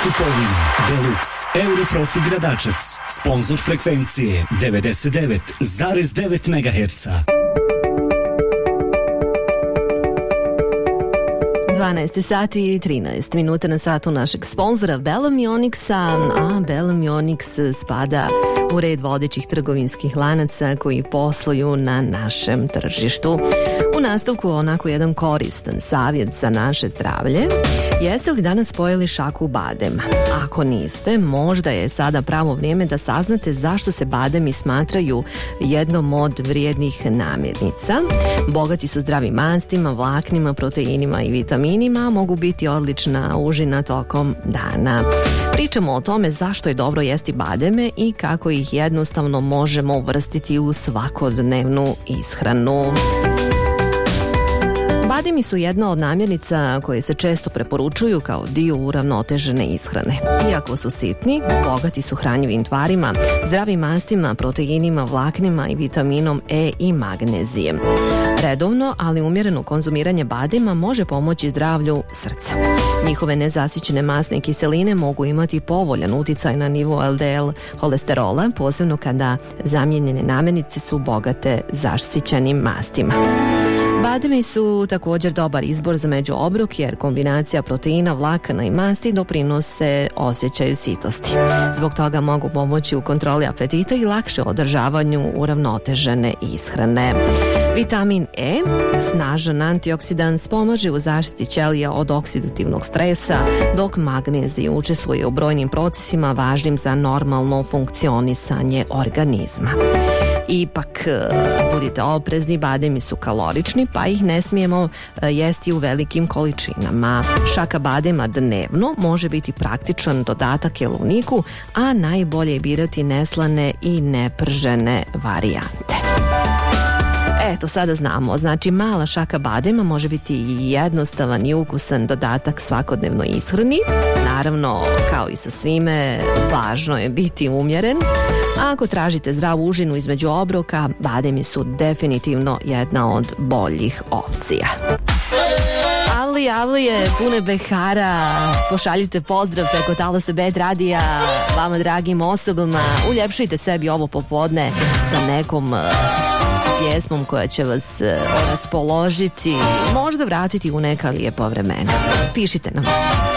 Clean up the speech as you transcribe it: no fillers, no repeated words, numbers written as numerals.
kupovina Deluxe Europrofi Gradačac, sponzor frekvencije 99,9 MHz. 12 sati i 13 minuta na satu našeg sponzora Bellamy Onyxa, a Bellamy Onyx spada u red vodećih trgovinskih lanaca koji posluju na našem tržištu. U nastavku onako jedan koristan savjet za naše zdravlje. Jeste li danas pojeli šaku badem? Ako niste, možda je sada pravo vrijeme da saznate zašto se bademi smatraju jednom od vrijednih namirnica. Bogati su zdravim mastima, vlaknima, proteinima i vitaminima, mogu biti odlična užina tokom dana. Pričamo o tome zašto je dobro jesti bademe i kako ih jednostavno možemo uvrstiti u svakodnevnu ishranu. Bademi su jedna od namirnica koje se često preporučuju kao dio uravnotežene ishrane. Iako su sitni, bogati su hranjivim tvarima, zdravim mastima, proteinima, vlaknima i vitaminom E i magnezijem. Redovno, ali umjereno konzumiranje badema može pomoći zdravlju srca. Njihove nezasićene masne kiseline mogu imati povoljan uticaj na nivo LDL holesterola, posebno kada zamijenjene namirnice su bogate zasićenim mastima. Bademi su također dobar izbor za međuobrok jer kombinacija proteina, vlakana i masti doprinose osjećaju sitosti. Zbog toga mogu pomoći u kontroli apetita i lakše održavanju uravnotežene ishrane. Vitamin E, snažan antioksidans, pomaže u zaštiti ćelija od oksidativnog stresa, dok magnezij učestvuje u brojnim procesima važnim za normalno funkcionisanje organizma. Ipak, budite oprezni, bademi su kalorični, pa ih ne smijemo jesti u velikim količinama. Šaka badema dnevno može biti praktičan dodatak jelovniku, a najbolje je birati neslane i nepržene varijante. Eto, sada znamo, znači mala šaka badema može biti jednostavan i ukusan dodatak svakodnevnoj ishrani. Naravno, kao i sa svime, važno je biti umjeren. A ako tražite zdravu užinu između obroka, bademi su definitivno jedna od boljih opcija. Avlije, pune Behara, pošaljite pozdrav preko talasa Bet radija vama dragim osobama, uljepšite sebi ovo popodne sa nekom pjesmom koja će vas raspoložiti, možda vratiti u neka lijepa vremena. Pišite nam.